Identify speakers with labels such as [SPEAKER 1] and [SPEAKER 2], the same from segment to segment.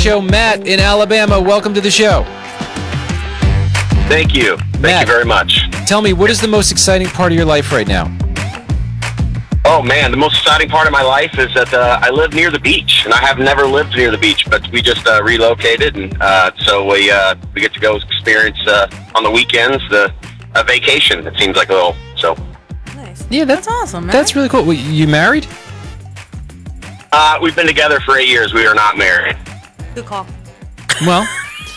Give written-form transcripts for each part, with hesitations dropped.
[SPEAKER 1] Show. Matt in Alabama, welcome to the show.
[SPEAKER 2] Thank you. Thank you very much.
[SPEAKER 1] Tell me, what is the most exciting part of your life right now?
[SPEAKER 2] Oh, man, the most exciting part of my life is that I live near the beach, and I have never lived near the beach, but we just relocated, and so we get to go experience on the weekends a vacation, it seems like a little, so.
[SPEAKER 3] Nice.
[SPEAKER 1] Yeah,
[SPEAKER 3] that's awesome, man.
[SPEAKER 1] That's really cool. Well, you married?
[SPEAKER 2] We've been together for 8 years. We are not married.
[SPEAKER 3] Good call.
[SPEAKER 1] Well.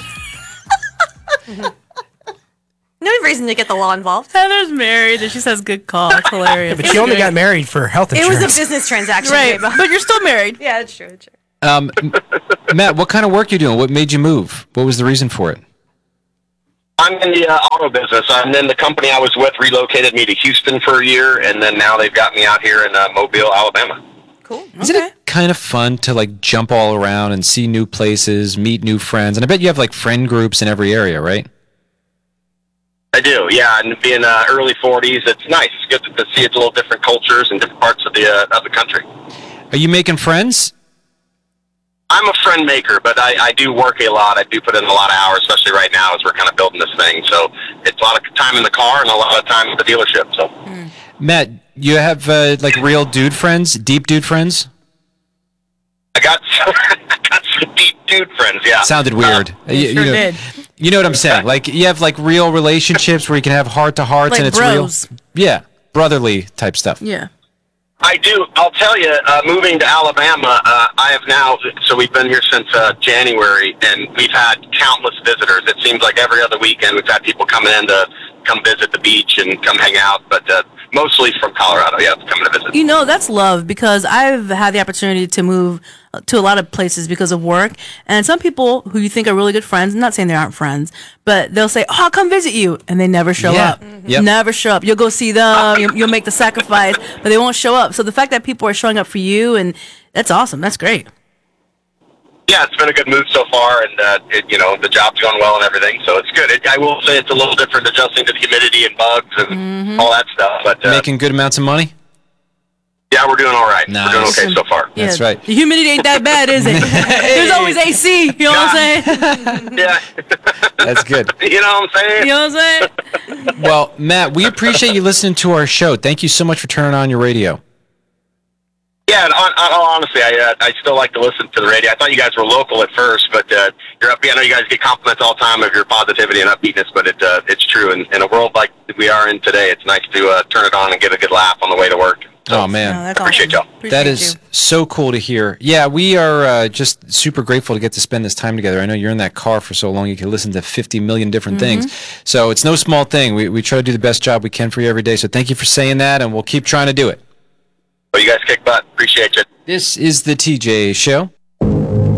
[SPEAKER 3] No reason to get the law involved.
[SPEAKER 4] Heather's married and she says good call. It's hilarious.
[SPEAKER 5] But she only got married for health
[SPEAKER 3] It
[SPEAKER 5] insurance.
[SPEAKER 3] was a business transaction.
[SPEAKER 4] Right,
[SPEAKER 3] Babe.
[SPEAKER 4] but you're still married.
[SPEAKER 3] Yeah, that's true. That's true.
[SPEAKER 1] Matt, what kind of work you doing? What made you move? What was the reason for it?
[SPEAKER 2] I'm in the auto business, and then the company I was with relocated me to Houston for a year, and then now they've got me out here in Mobile, Alabama.
[SPEAKER 3] Cool.
[SPEAKER 1] Isn't it kind of fun to like jump all around and see new places, meet new friends? And I bet you have like friend groups in every area, right?
[SPEAKER 2] I do, yeah, and being early 40s, it's nice. It's good to see it's a little different cultures and different parts of the country.
[SPEAKER 1] Are you making friends?
[SPEAKER 2] I'm a friend maker, but I do work a lot. I do put in a lot of hours, especially right now as we're kind of building this thing. So it's a lot of time in the car and a lot of time at the dealership. So,
[SPEAKER 1] Matt, you have like real dude friends, deep dude friends?
[SPEAKER 2] I got some deep dude friends, yeah.
[SPEAKER 1] Sounded weird.
[SPEAKER 4] Sure did.
[SPEAKER 1] You know what I'm saying? Like you have like real relationships where you can have heart to hearts
[SPEAKER 4] Like
[SPEAKER 1] and it's
[SPEAKER 4] bros.
[SPEAKER 1] real. Yeah, brotherly type stuff.
[SPEAKER 4] Yeah.
[SPEAKER 2] I do. I'll tell you, moving to Alabama, I have now, so we've been here since January, and we've had countless visitors. It seems like every other weekend we've had people coming in to come visit the beach and come hang out, but mostly from Colorado, yeah, coming to visit.
[SPEAKER 4] You know, that's love because I've had the opportunity to move to a lot of places because of work. And some people who you think are really good friends, I'm not saying they aren't friends, but they'll say, oh, I'll come visit you. And they never show up.
[SPEAKER 1] Yep.
[SPEAKER 4] Never show up. You'll go see them. You'll make the sacrifice, but they won't show up. So the fact that people are showing up for you, and that's awesome. That's great.
[SPEAKER 2] Yeah, it's been a good move so far, and the job's going well and everything, so it's good. I will say it's a little different adjusting to the humidity and bugs and all that stuff, but
[SPEAKER 1] Making good amounts of money?
[SPEAKER 2] yeah, we're doing all right.
[SPEAKER 1] Nice.
[SPEAKER 2] We're doing okay so far.
[SPEAKER 4] Yeah,
[SPEAKER 1] That's right.
[SPEAKER 4] The humidity ain't that bad, is it? There's always AC. You know what I'm saying?
[SPEAKER 2] Yeah.
[SPEAKER 1] That's good.
[SPEAKER 2] You know what I'm saying?
[SPEAKER 4] You know what I'm saying?
[SPEAKER 1] Well, Matt, we appreciate you listening to our show. Thank you so much for turning on your radio.
[SPEAKER 2] Yeah, and honestly, I still like to listen to the radio. I thought you guys were local at first, but you're upbeat. I know you guys get compliments all the time of your positivity and upbeatness, but it's true. In a world like we are in today, it's nice to turn it on and get a good laugh on the way to work.
[SPEAKER 1] Oh, man.
[SPEAKER 4] No, that's
[SPEAKER 2] Appreciate
[SPEAKER 4] awesome.
[SPEAKER 2] y'all.
[SPEAKER 1] That is so cool to hear. Yeah, we are just super grateful to get to spend this time together. I know you're in that car for so long, you can listen to 50 million different things. So it's no small thing. We try to do the best job we can for you every day. So thank you for saying that, and we'll keep trying to do it.
[SPEAKER 2] Well, you guys kick butt. Appreciate you.
[SPEAKER 1] This is the TJ Show.